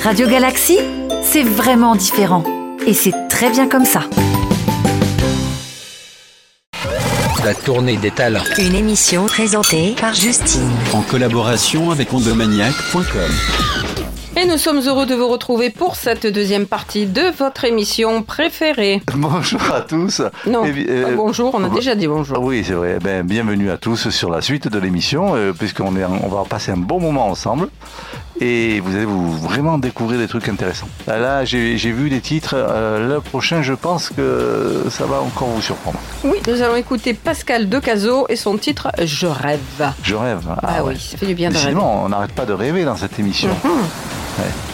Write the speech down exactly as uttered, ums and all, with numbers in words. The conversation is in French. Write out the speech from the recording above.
Radio Galaxy, c'est vraiment différent. Et c'est très bien comme ça. La tournée des talents. Une émission présentée par Justine. En collaboration avec ondomaniac point com. Et nous sommes heureux de vous retrouver pour cette deuxième partie de votre émission préférée. Bonjour à tous. Non, Et, euh, bonjour, on a déjà dit bonjour. Oui, c'est vrai. Ben, bienvenue à tous sur la suite de l'émission, euh, puisqu'on est, on va passer un bon moment ensemble. Et vous allez vous vraiment découvrir des trucs intéressants. Là, j'ai, j'ai vu les titres. Euh, le prochain, je pense que ça va encore vous surprendre. Oui, nous allons écouter Pascal Decazzo et son titre « Je rêve ». Je rêve. Ah, ah ouais. Oui, ça fait du bien de rêver. Sinon, on n'arrête pas de rêver dans cette émission. Mm-hmm. Ouais.